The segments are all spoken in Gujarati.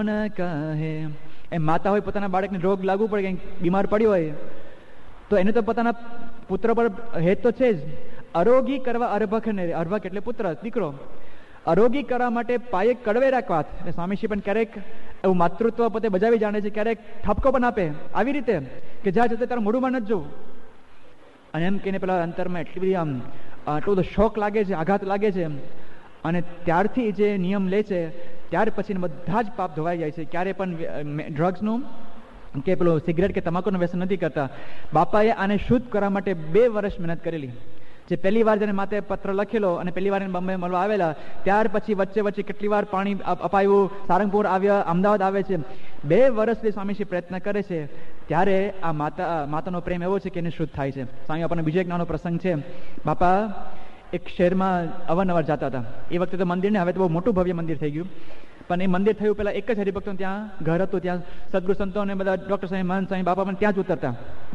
કહે એમ માતા હોય પોતાના બાળકને રોગ લાગુ પડે, કંઈક બીમાર પડ્યો હોય તો એને તો પોતાના પુત્ર પર હેત તો છે જ. આરોગી કરવા અર્ભકને, અર્ભક એટલે પુત્ર, દીકરો. આરોગી કરવા માટે પાયે કડવે રાખવા. એટલે સ્વામીશ્રી પણ ક્યારેક એવું માતૃત્વ પોતે બજાવી જાણે છે, ક્યારેક ઠપકો પણ આપે આવી રીતે કે જ્યાં જતે તારું મોઢુંમાં નથી જોવું. અને એમ કહીને પેલા અંતરમાં એટલી બધી આટલો બધો શોક લાગે છે, આઘાત લાગે છે. અને ત્યારથી જે નિયમ લે છે ત્યાર પછી બધા જ પાપ ધોવાઈ જાય છે. ક્યારે પણ ડ્રગ્સનું કે પેલું સિગરેટ કે તમાકુનું વ્યસન નથી કરતા. બાપાએ આને શુદ્ધ કરવા માટે 2 વર્ષ મહેનત કરેલી. જે પહેલી વાર જેને માતે પત્ર લખેલો અને પહેલી વાર એને બોમ્બે મળવા આવેલા, ત્યાર પછી વચ્ચે કેટલી વાર પાણી અપાયું, સારંગપુર આવ્યા, અમદાવાદ આવે છે. 2 વર્ષથી સ્વામીશ્રી પ્રયત્ન કરે છે. ત્યારે આ માતાનો પ્રેમ એવો છે કે એને શુદ્ધ થાય છે. સ્વામી આપણને બીજો એક નાનો પ્રસંગ છે. બાપા એક શહેરમાં અવારનવાર જતા હતા. એ વખતે તો મંદિર ને, હવે તો બહુ મોટું ભવ્ય મંદિર થઈ ગયું. પણ એ મંદિર થયું પહેલા એક જ હરિભક્તો ત્યાં ઘર હતું. ત્યાં સદગુરુ સંતો અને બધા ડોક્ટર સાહેબ, મહંત સાહેબ, બાપા પણ ત્યાં જ ઉતરતા.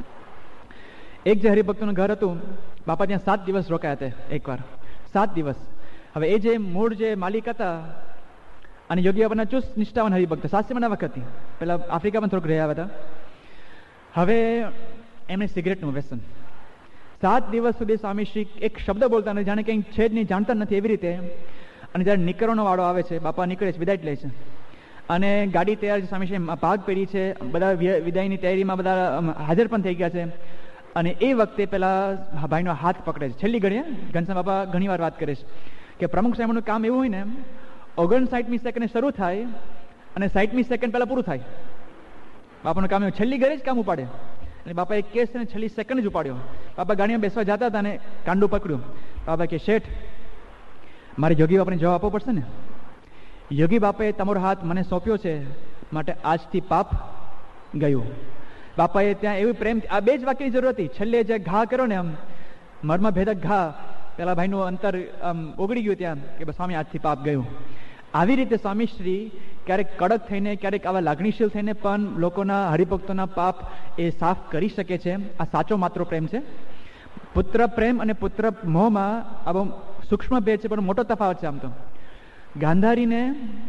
એક જે હરિભક્તોનું ઘર હતું, બાપા ત્યાં 7 દિવસ રોકાયા હતા એકવાર. 7 દિવસ. હવે એ જે મૂળ જે માલિક હતા અને યોગી બાબાના ચુસ્ત નિષ્ઠાવાન હરિભક્ત, સાસ્યમના વખતથી પેલા આફ્રિકામાં થોડુંક રહ્યા હતા. હવે એમને સિગરેટનું વ્યસન. 7 દિવસ સુધી સ્વામીશ્રી એક શબ્દ બોલતા નથી, જાણે કંઈ છે જ નહીં, જાણતા નથી એવી રીતે. અને જ્યારે નીકળવાનો વાળો આવે છે, બાપા નીકળે છે, વિદાય લે છે. અને ગાડી તૈયાર છે, સ્વામીશ્રી ભાગ પેઢી છે, બધા વિદાયની તૈયારીમાં બધા હાજર પણ થઈ ગયા છે. અને એ વખતે પેલા ભાઈનો હાથ પકડે છે. છેલ્લી ઘડીએ ઘનશ્યામ બાપા ઘણી વાર વાત કરે છે કે પ્રમુખ સાહેબનું કામ એવું હોય ને, 59મી સેકન્ડે શરૂ થાય અને 60મી સેકન્ડ પહેલા પૂરું થાય. બાપાનું કામ એવું, છેલ્લી ઘડી જ કામ ઉપાડે. અને બાપા એક કેસ ને છેલ્લી સેકન્ડ જ ઉપાડ્યો. બાપા ગાડીમાં બેસવા જતા હતા અને કાંડું પકડ્યું. બાપા કે શેઠ, મારે યોગી બાપાને જવાબ આપવો પડશે ને. યોગી બાપાએ તમારો હાથ મને સોંપ્યો છે, માટે આજથી પાપ ગયું. બાપાએ ત્યાં એવું પ્રેમ, આ 2 જ વાક્યની જરૂર હતી. છેલ્લે જે ઘા કર્યો ને, આમ મર્મ ભેદક ઘા, પેલા ભાઈનું અંતર ઓગળી ગયું ત્યાં કે સ્વામી આજથી પાપ ગયું. આવી રીતે સ્વામીશ્રી ક્યારેક કડક થઈને, ક્યારેક આવા લાગણીશીલ થઈને પણ લોકોના હરિભક્તોના પાપ એ સાફ કરી શકે છે. આ સાચો માત્ર પ્રેમ છે. પુત્ર પ્રેમ અને પુત્ર મોહમાં આ બહુ સૂક્ષ્મ ભેદ છે, પણ મોટો તફાવત છે. આમ તો ગાંધારીને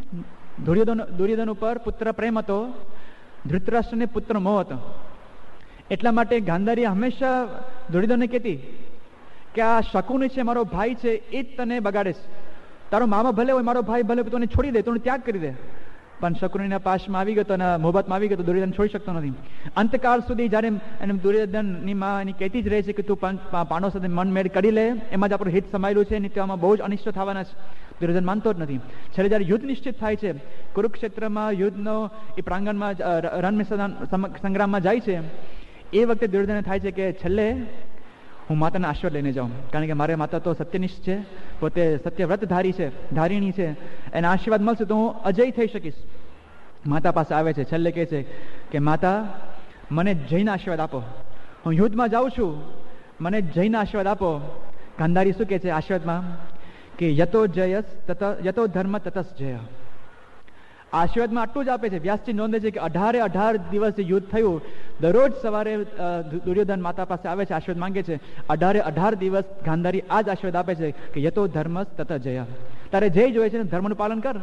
દુર્યોધન ઉપર પુત્ર પ્રેમ હતો, ધૃતરાષ્ટ્રને પુત્ર મોહ હતો. એટલા માટે ગાંધારી હંમેશા દુર્યોધનને કહેતી કે આ શકુની છે, મારો ભાઈ છે, એ જ તને બગાડે છે. તારો મામા ભલે હોય, મારો ભાઈ ભલે, તને છોડી દે, તું ત્યાગ કરી દે. પણ શકુનીના પાશમાં આવી ગયો, અને મોહબતમાં આવી ગયો, તો દુર્યોધન છોડી શકતો નથી. અંતકાળ સુધી જ્યારે એને દુર્યોધનની માં એની કહેતી જ રહે છે કે તું પાંડવો સાથે મન મેળ કરી લે, એમાં જ આપણું હિત સમાયેલું છે, નહીં તો આમાં બહુ જ અનિષ્ટ થવાના છે. દુર્યોધન માનતો જ નથી. છેલ્લે જ્યારે યુદ્ધ નિશ્ચિત થાય છે, કુરુક્ષેત્રમાં યુદ્ધનો એ પ્રાંગણમાં રણ સંગ્રામમાં જાય છે, એ વખતે દુર્યોધન થાય છે કે છેલ્લે હું માતાના આશીર્વાદ લઈને જાઉં, કારણ કે મારે માતા તો સત્યનિષ્ઠ છે, પોતે સત્યવ્રત ધારિણી છે, એના આશીર્વાદ મળશે તો હું અજય થઈ શકીશ. માતા પાસે આવે છે, છેલ્લે કહે છે કે માતા, મને જૈન આશીર્વાદ આપો, હું યુદ્ધમાં જાઉં છું, મને જૈન આશીર્વાદ આપો. ગાંધારી શું કહે છે આશીર્વાદમાં કે યતો જયસ યતો ધર્મ તતસ જય. આશીર્વાદમાં આટલું જ આપે છે. વ્યાસજી નોંધે છે કે 18 દિવસ યુદ્ધ થયું, દરરોજ સવારે દુર્યોધન માતા પાસે આવે છે, આશીર્વાદ માંગે છે. 18 દિવસ ગાંધારી આ જ આશીર્વાદ આપે છે કે યતો ધર્મસ તત જય. તારે જય જોઈએ છે, ધર્મનું પાલન કર.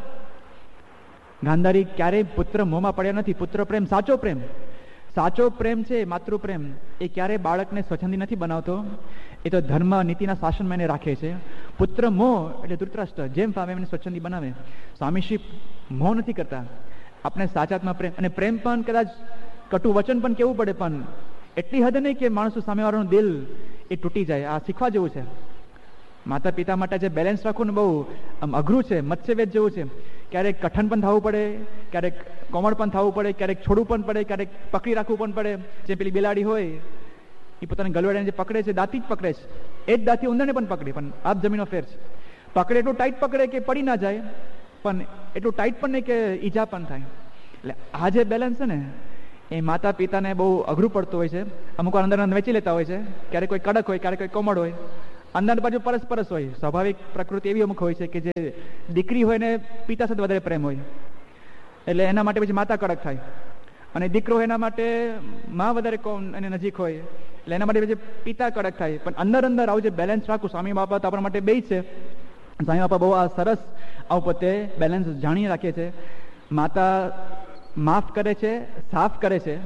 ગાંધારી ક્યારેય પુત્ર મોહમાં પડ્યા નથી. પુત્ર પ્રેમ સાચો પ્રેમ છે. માતૃપ્રેમ એ ક્યારેય બાળકને સ્વચ્છંદી નથી બનાવતો, એ તો ધર્મ નીતિના શાસનમાં એને રાખે છે. પુત્ર મોહ એટલે ધૃતરાષ્ટ્ર જેમ ફાવે એમને સ્વચ્છંદી બનાવે. સ્વામીશ્રી મોહ નથી કરતા. આપણે સાચાત્મા પ્રેમ, અને પ્રેમ પણ કદાચ કટુ વચન પણ કેવું પડે, પણ એટલી હદ નહીં કે માણસો સામેવાળાનું દિલ એ તૂટી જાય. આ શીખવા જેવું છે. માતા પિતા માટે જે બેલેન્સ રાખવું ને બહુ અઘરું છે. મત્સ્યવેદ જેવું છે. ક્યારેક કઠણ પણ થવું પડે, ક્યારેક કોમળ પણ થવું પડે, ક્યારેક છોડવું પણ પડે, ક્યારેક પકડી રાખવું પણ પડે. જે પેલી બિલાડી હોય એ પોતાની ગલવાડાને જે પકડે છે, દાંતી જ પકડે છે, એ જ દાંતી ઉંદરને પણ પકડે, પણ આપ જમીનો ફેર છે. પકડે એટલું ટાઈટ પકડે કે પડી ના જાય, પણ એટલું ટાઈટ પણ નહીં કે ઈજા પણ થાય. એટલે આ જે બેલેન્સ છે ને, એ માતા પિતાને બહુ અઘરું પડતું હોય છે. અમુક વાર અંદર વેચી લેતા હોય છે. ક્યારેક કોઈ કડક હોય, ક્યારેક કોઈ કોમળ હોય, અંદર બાજુ પરસ્પરસ હોય. સ્વાભાવિક પ્રકૃતિ એવી અમુક હોય છે કે જે દીકરી હોય ને પિતા સાથે વધારે પ્રેમ હોય, એટલે એના માટે પછી માતા કડક થાય, અને દીકરો એના માટે માં વધારે એને નજીક હોય, એટલે એના માટે પછી પિતા કડક થાય. પણ અંદર આવું જે બેલેન્સ રાખવું, સ્વામી બાપા તો આપણા માટે બે જ છે. સ્વામી બાપા બહુ આ સરસ આવું પોતે બેલેન્સ જાણી રાખે છે. માતા માફ કરે છે, સાફ કરે છે,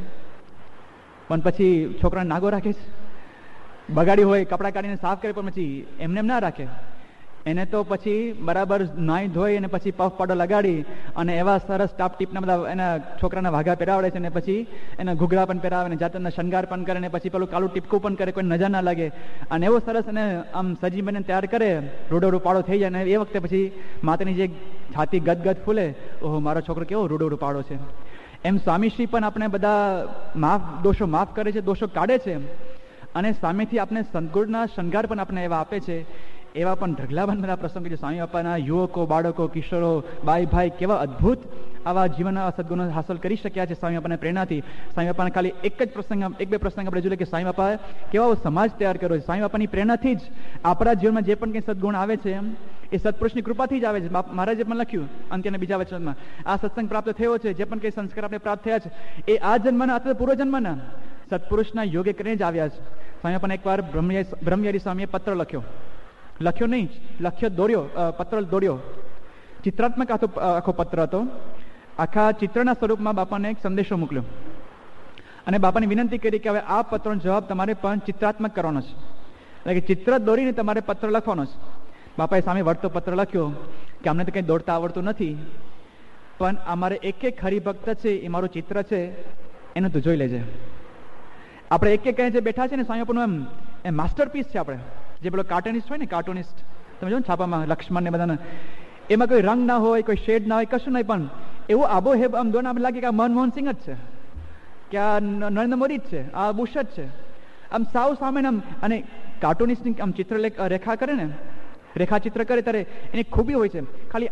પણ પછી છોકરાને નાગો રાખે છે. બગાડી હોય કપડાં કાઢીને સાફ કરે, પણ પછી એમને એમ ના રાખે. એને તો પછી બરાબર નાહી ધોઈ અને પછી પફ પાડો લગાડી અને એવા સરસ ટાપ ટીપના બધા એના છોકરાના વાઘા પહેરાવડે છે, ને પછી એના ઘૂઘરા પણ પહેરાવે, ને જાતના શણગાર પણ કરે, ને પછી પેલું કાલું ટીપકું પણ કરે, કોઈ નજર ના લાગે, અને એવો સરસ એને આમ સજી બને તૈયાર કરે, રૂડો રૂપાળો થઈ જાય. અને એ વખતે પછી માતાની જે છાતી ગદગદ ફૂલે, ઓહો મારો છોકરો કેવો રૂડો રૂપાળો છે. એમ સ્વામીશ્રી પણ આપણે બધા દોષો માફ કરે છે, દોષો કાઢે છે, અને સામેથી આપણે સદગુણના શણગાર પણ આપણે એવા આપે છે. એવા પણ ઢગલાબંધ બધા પ્રસંગો છે. સ્વામી બાપાના યુવકો, બાળકો, કિશોરો, બાઈ ભાઈ કેવા અદ્ભુત આવા જીવનના સદગુણો હાંસલ કરી શક્યા છે સ્વામી બાપાના પ્રેરણાથી. સ્વામી બાપાના ખાલી એક બે પ્રસંગ આપણે જોઈએ કે સ્વામી બાપાએ કેવો સમાજ તૈયાર કર્યો છે. સ્વામી બાપાની પ્રેરણાથી જ આપણા જીવનમાં જે પણ કંઈ સદગુણ આવે છે એ સત્પુરુષની કૃપાથી જ આવે છે. મહારાજે પણ લખ્યું અંત્યના બીજા વચનમાં, આ સત્સંગ પ્રાપ્ત થયો છે, જે પણ કંઈ સંસ્કાર આપણે પ્રાપ્ત થયા છે એ આ જન્મના અથવા પૂર્વજન્મના સત્પુરુષના યોગે કરીને જ આવ્યા છે. સ્વામી બાપાને એકવાર બ્રહ્મયારી સ્વામીએ પત્ર લખ્યો નહીં, પત્ર દોર્યો. ચિત્રાત્મક આખો પત્ર હતો. આખા ચિત્રના સ્વરૂપમાં બાપાને એક સંદેશો મોકલ્યો અને બાપાને વિનંતી કરી કે હવે આ પત્રનો જવાબ તમારે પણ ચિત્રાત્મક કરવાનો છે, એટલે કે ચિત્ર દોરીને તમારે પત્ર લખવાનો છે. બાપાએ સામે વળતો પત્ર લખ્યો કે અમને તો કંઈ દોડતા આવડતું નથી, પણ અમારે એક હરિભક્ત છે એ મારું ચિત્ર છે, એનું તું જોઈ લેજે. આપણે એક કહે છે બેઠા છે ને સ્વામી બાપાનું એમ માસ્ટરપીસ છે. આપણે જે પેલો કાર્ટુનિસ્ટ હોય ને, કાર્ટુનિસ્ટ તમે જો ને છાપામાં લક્ષ્મણ ને બધાને, એમાં કોઈ રંગ ના હોય, કોઈ શેડ ના હોય, કશું નહીં, પણ એવું આબોહેબ આમ દોને આમ લાગે કે આ મનમોહન સિંહ જ છે, કે આ નરેન્દ્ર મોદી જ છે, આ બુશ જ છે, આમ સાવ સામે. આમ અને કાર્ટુનિસ્ટની આમ રેખા કરે ને, રેખાચિત્ર કરે ત્યારે એની ખૂબી હોય છે, ખાલી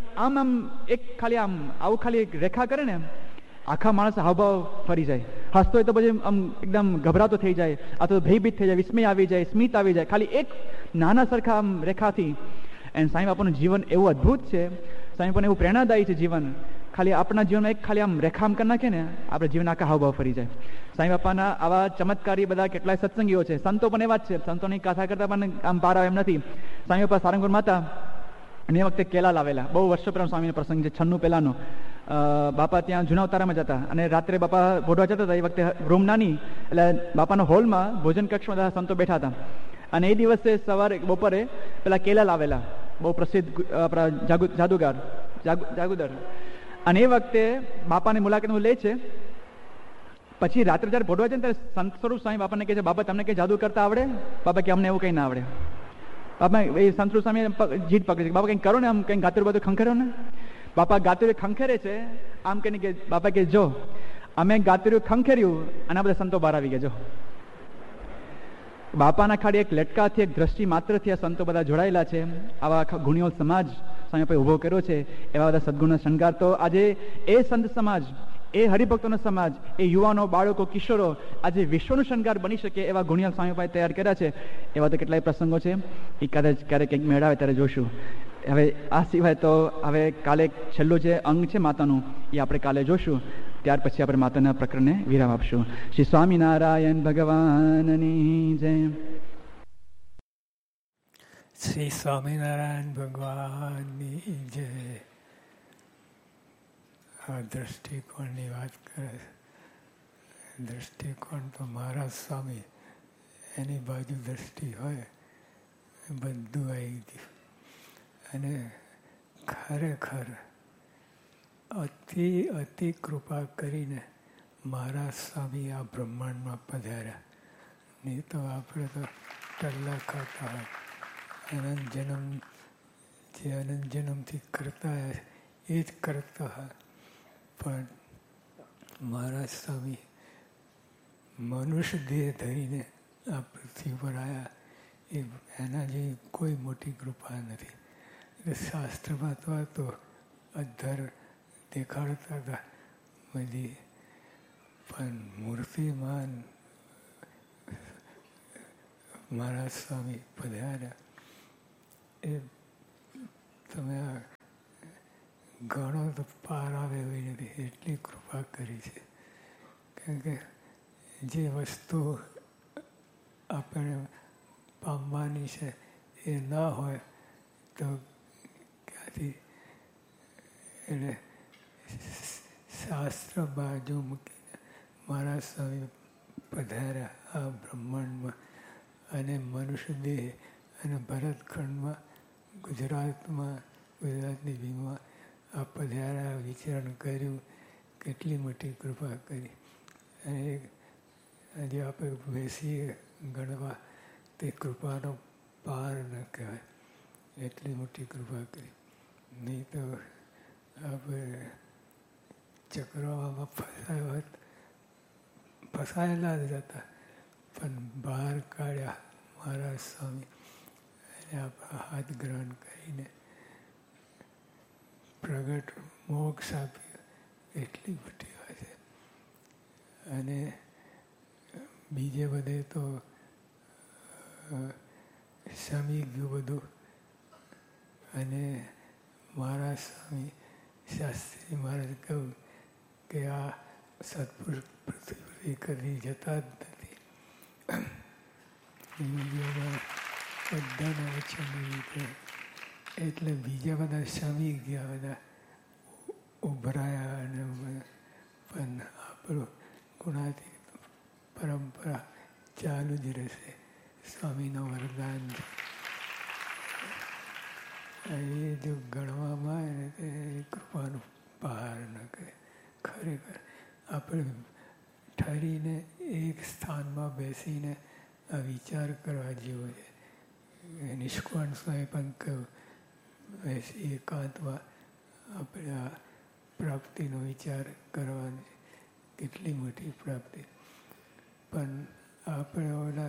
આમ આવું ખાલી રેખા કરે ને આખા માણસ હાવભાવ ફરી જાય. હસતો હોય તો પછી આમ એકદમ ગભરાતો થઈ જાય, અથવા તો ભયભીત થઈ જાય, વિસ્મય આવી જાય, સ્મિત આવી જાય, ખાલી એક નાના સરખા આમ રેખાથી. અને સાંઈ બાપાનું જીવન એવું અદ્ભુત છે, સાંઈ બાપાને એવું પ્રેરણાદાયી છે જીવન. ખાલી આપણા જીવનમાં એક ખાલી આમ રેખા આમ કરી નાખે ને, આપણે જીવન આખા હાવભાવ ફરી જાય. સાંઈ બાપાના આવા ચમત્કારી બધા કેટલાય સત્સંગીઓ છે. સંતો પણ એવા જ છે, સંતોની કથા કરતા પણ આમ પાર આવે એમ નથી. સાંઈ બાપા સારંગપુર માતા અને એ વખતે કેલા લાવેલા, બહુ વર્ષો પહેલા સ્વામીનો પ્રસંગ છે, 96 પહેલાનો. બાપા ત્યાં જૂના ઉતારામાં જતા અને રાત્રે બાપા ભોડવા જતા હતા. એ વખતે રૂમ નાની, એટલે બાપાના હોલમાં ભોજન કક્ષમાં બધા સંતો બેઠા હતા. અને એ દિવસે સવારે બપોરે પેલા કેલા લાવેલા, બહુ પ્રસિદ્ધ આપણા જાદુગર. અને એ વખતે બાપાની મુલાકાત લે છે. પછી રાત્રે જયારે ભોડવા છે ને ત્યારે સંત સ્વરૂપ સ્વામી બાપાને કહે છે, બાપા તમને કઈ જાદુ કરતા આવડે? બાપા કે અમને એવું કઈ ના આવડે. બાપા એ સંત સ્વરૂપ સ્વામી જીદ પકડી છે, બાપા કંઈક કરો ને, આમ કંઈક ગાતું બધું ખંખેરો ને. બાપા ગાતુર ખંખેરે છે, આમ કહીને કે બાપા કે જો અમે ગાતુર ખંખેર્યું અને આ બધા સંતો બહાર આવી ગયા. જો બાપાના ખાલી એક લટકાથી, એક દ્રષ્ટિ માત્રથી આ સંતો બધા જોડાયેલા છે. આવા આખા ગુણિયો સમાજ સ્વામી પાસે ઉભો કર્યો છે. એવા બધા સદગુણના શણગાર તો આજે એ સંત સમાજ, એ હરિભક્તોનો સમાજ, એ યુવાનો, બાળકો, કિશોરો આજે વિશ્વનું શણગાર બની શકે એવા ગુણિયા સ્વામી પાસે તૈયાર કર્યા છે. એવા તો કેટલાય પ્રસંગો છે, એ કદાચ ક્યારેક કંઈક મેળાવે ત્યારે જોશું. હવે આ સિવાય તો હવે કાલે છેલ્લું જે અંગ છે માતાનું એ આપણે કાલે જોશું. ત્યાર પછી આપણે માતાના પ્રકરણને વિરામ આપશું. શ્રી સ્વામિનારાયણ ભગવાનની જય. શ્રી સ્વામિનારાયણ ભગવાનની જય. આ દ્રષ્ટિકોણની વાત કરે. દ્રષ્ટિકોણ તો મહારાજ સ્વામી, એની બાજુ દ્રષ્ટિ હોય બધું આવી ગયું. અને ખરેખર અતિ કૃપા કરીને મહારાજ સ્વામી આ બ્રહ્માંડમાં પધાર્યા. નહીં તો આપણે તો ટલ્લા ખાતા હોય, અનંત જન્મથી કરતા એ જ કરતા હોય. પણ મહારાજ સ્વામી મનુષ્ય દેહ ધરીને આ પૃથ્વી પર આવ્યા, એના જેવી કોઈ મોટી કૃપા નથી. શાસ્ત્રમાં તો અધર દેખાડતા હતા બધી, પણ મૂર્તિમાન મહારાજ સ્વામી પધાર્યા. એ તમે ગણો તો પાર આવે એવી નથી, એટલી કૃપા કરી છે. કારણ કે જે વસ્તુ આપણે પામવાની છે એ ના હોય તો ક્યાંથી. એટલે શાસ્ત્ર બાજુ મૂકીને મારા સ્વામી પધાર્યા આ બ્રહ્માંડમાં, અને મનુષ્ય દેહ અને ભરતખંડમાં ગુજરાતમાં ગુજરાતની ભીમમાં આ પધાર્યા, વિચરણ કર્યું, કેટલી મોટી કૃપા કરી. અને આજે આપણે બેસીએ ગણવા તે કૃપાનો પાર ન કહેવાય, એટલી મોટી કૃપા કરી. નહીં તો આપણે ચક્રમાં ફસાયેલા જ હતા, પણ બહાર કાઢ્યા મહારાજ સ્વામી, અને આપણા હાથ ગ્રહણ કરીને પ્રગટ મોક્ષ આપ્યો. એટલી મોટી વાત છે. અને બીજે બધે તો શમી ગયું બધું. અને મહારાજ સ્વામી શાસ્ત્રી મહારાજ કહ્યું કે આ સત્પુરુષ પૃથ્વી કદી જતા જ નથી. બધાના વચન રીતે એટલે બીજા બધા શમી ગયા, બધા ઉભરાયા. અને પણ આપણું ગુણાતીત પરંપરા ચાલુ જ રહેશે. સ્વામીનું વરદાન એ જો ગણવામાં આવે ને તે કૃપાનું પાર ન કરે. ખરેખર આપણે ઠરીને એક સ્થાનમાં બેસીને આ વિચાર કરવા જેવો છે. નિષ્કાળ સ્વામી પણ કહ્યું, બેસી એકાંતમાં આપણે આ પ્રાપ્તિનો વિચાર કરવાનો છે. કેટલી મોટી પ્રાપ્તિ. પણ આપણે ઓલા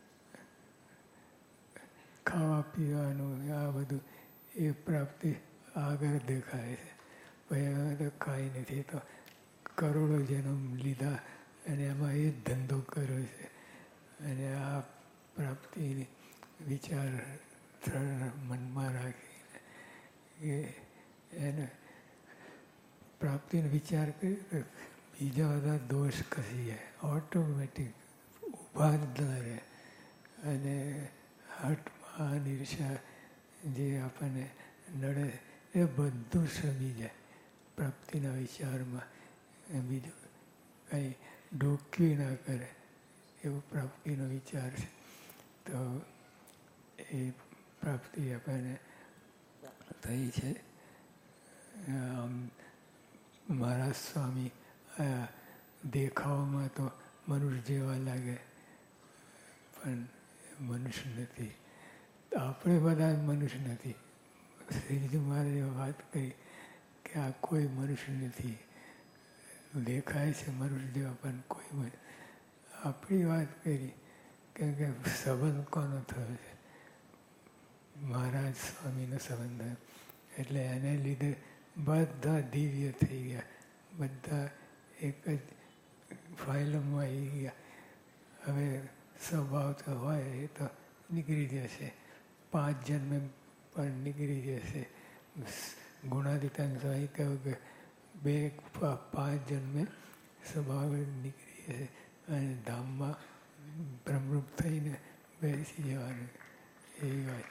ખાવા પીવાનું આ બધું એ પ્રાપ્તિ આગળ દેખાય છે. ભાઈ હવે તો કાંઈ નથી, તો કરોડો જન્મ લીધા અને એમાં એ જ ધંધો કર્યો છે. અને આ પ્રાપ્તિની વિચાર મનમાં રાખીને એને પ્રાપ્તિનો વિચાર કરી તો બીજા બધા દોષ ખસી જાય, ઓટોમેટિક ઊભા જ ન રહે. અને હઠમાં ઈર્ષ્યા જે આપણને નડે એ બધું શમી જાય પ્રાપ્તિના વિચારમાં. બીજું કંઈ ડોક્યું ના કરે એવો પ્રાપ્તિનો વિચાર છે. તો એ પ્રાપ્તિ આપણને થઈ છે. આમ મહારાજ સ્વામી દેખાવામાં તો મનુષ્ય જેવા લાગે, પણ મનુષ્ય નથી. આપણે બધા મનુષ્ય નથી. શ્રીજી મહારાજે વાત કરી કે આ કોઈ મનુષ્ય નથી, દેખાય છે મનુષ્ય જેવા પણ કોઈ. આપણી વાત કરી કેમ કે સંબંધ કોનો થયો છે? મહારાજ સ્વામીનો સંબંધ થયો. એટલે એને લીધે બધા દિવ્ય થઈ ગયા, બધા એક જ ફાઇલમાં આવી ગયા. હવે સ્વભાવ તો હોય એ તો નીકળી જશે, 5 જન્મે પણ નીકળી જશે. ગુણાતીતાન સ્વામી કહ્યું કે 5 જન્મે સ્વભાવ નીકળી જશે અને ધામમાં બ્રહ્મરૂપ થઈને બેસી જવાનું. એવી વાત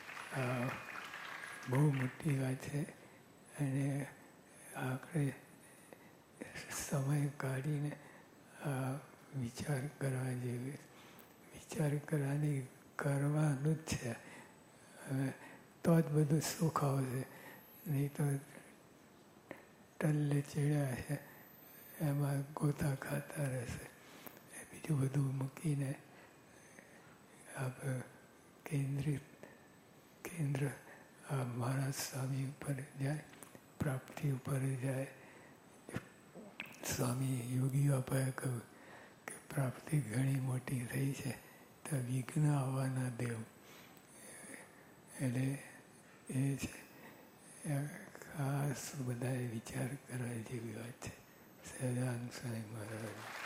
બહુ મોટી વાત છે. અને આપણે સમય કાઢીને આ વિચાર કરવા જેવી, વિચાર કરવાનું જ છે. હવે તો જ બધું સુખ આવશે, નહીં તો ટલ્લે ચડ્યા છે એમાં ગોતા ખાતા રહેશે. બીજું બધું મૂકીને આપણે કેન્દ્ર આ મહારાજ સ્વામી ઉપર જાય, પ્રાપ્તિ ઉપર જાય. સ્વામી યોગીઓ અપાય કહ્યું કે પ્રાપ્તિ ઘણી મોટી થઈ છે તો વિઘ્ન આવવાના દેવ. એટલે એ છે ખાસ બધાએ વિચાર કરવા જેવી વાત છે. સહજાનંદ સ્વામી મહારાજ.